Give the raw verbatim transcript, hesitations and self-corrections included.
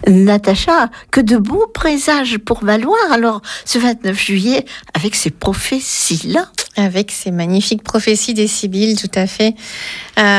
Natacha, que de beaux présages pour valoir alors ce vingt-neuf juillet avec ces prophéties-là. Avec ces magnifiques prophéties des Sibylles, tout à fait. Euh,